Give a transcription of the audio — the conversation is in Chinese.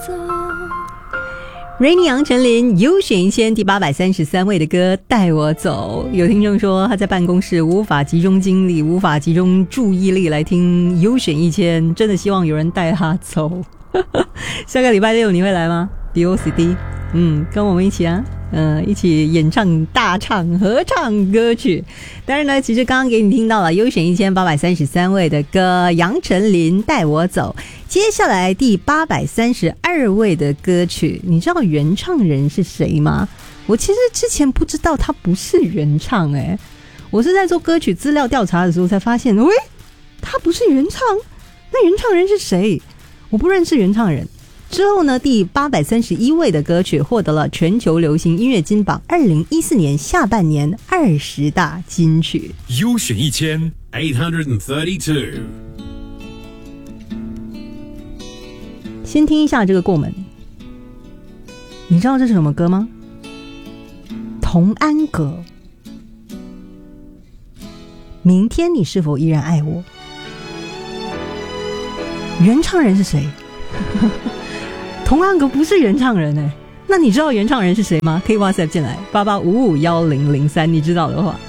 Rainy 杨丞琳优选一千第833位的歌带我走。有听众说他在办公室无法集中精力，无法集中注意力来听优选一千，真的希望有人带他走。下个礼拜六你会来吗？ BOCD 跟我们一起啊，一起演唱大唱合唱歌曲。当然呢，其实刚刚给你听到了优选1833位的歌，杨丞琳带我走。接下来第832位的歌曲，你知道原唱人是谁吗？我其实之前不知道他不是原唱我是在做歌曲资料调查的时候才发现，喂，他不是原唱，那原唱人是谁？我不认识原唱人。之后呢，第831位的歌曲获得了全球流行音乐金榜2014年下半年20大金曲。 优选1832。 先听一下这个过门，你知道这是什么歌吗？童安格，明天你是否依然爱我？原唱人是谁？童安格不是原唱人那你知道原唱人是谁吗？可以 WhatsApp 进来88551003，你知道的话。